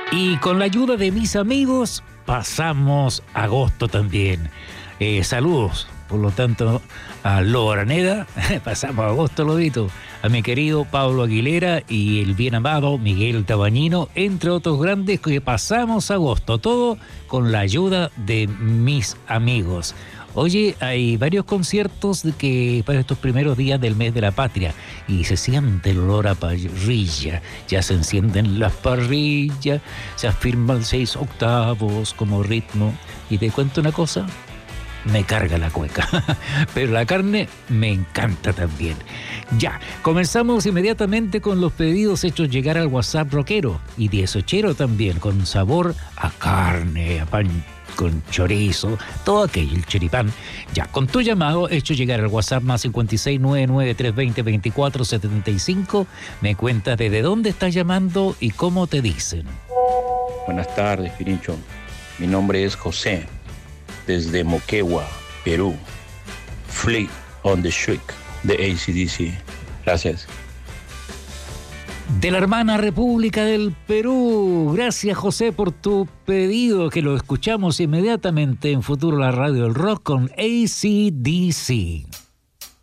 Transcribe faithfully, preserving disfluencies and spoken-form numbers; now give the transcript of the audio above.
Y con la ayuda de mis amigos, pasamos agosto también. Eh, saludos, por lo tanto, a Lobo Araneda, pasamos agosto, Lobito, a mi querido Pablo Aguilera y el bien amado Miguel Tabañino, entre otros grandes que pasamos agosto, todo con la ayuda de mis amigos. Oye, hay varios conciertos de que para estos primeros días del mes de la patria y se siente el olor a parrilla, ya se encienden las parrillas, se afirman seis octavos como ritmo y te cuento una cosa, me carga la cueca, pero la carne me encanta también. Ya, comenzamos inmediatamente con los pedidos hechos llegar al WhatsApp rockero y dieciochero también, con sabor a carne, a pan con chorizo, todo aquello, el choripán. Ya, con tu llamado hecho llegar al WhatsApp más cinco seis nueve nueve tres dos cero dos cuatro siete cinco, me cuentas desde dónde estás llamando y cómo te dicen. Buenas tardes, Pirincho. Mi nombre es José, desde Moquegua, Perú. Fleet on the Shriek de A C D C. Gracias. De la hermana República del Perú. Gracias, José, por tu pedido, que lo escuchamos inmediatamente en Futuro la Radio del Rock con A C D C.